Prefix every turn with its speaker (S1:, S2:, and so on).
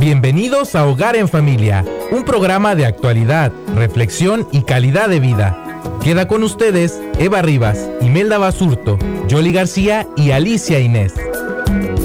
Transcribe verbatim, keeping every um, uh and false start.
S1: Bienvenidos a Hogar en Familia, un programa de actualidad, reflexión y calidad de vida. Queda con ustedes Eva Rivas, Imelda Basurto, Yoli García y Alicia Inés.